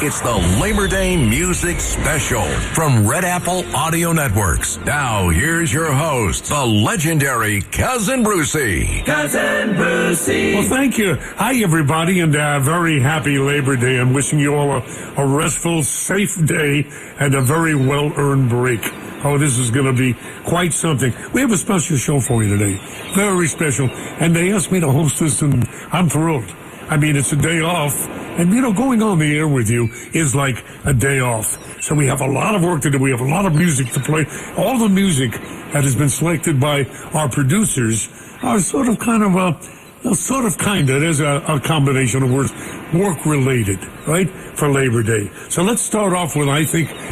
It's the Labor Day Music Special from Red Apple Audio Networks. Now, here's your host, the legendary Cousin Brucey. Cousin Brucey. Well, thank you. Hi, everybody, and very happy Labor Day. I'm wishing you all a restful, safe day and a very well-earned break. Oh, this is going to be quite something. We have a special show for you today. Very special. And they asked me to host this, and I'm thrilled. I mean, it's a day off. And, going on the air with you is like a day off. So we have a lot of work to do. We have a lot of music to play. All the music that has been selected by our producers are sort of there's a combination of words, work-related, right, for Labor Day. So let's start off with, I think,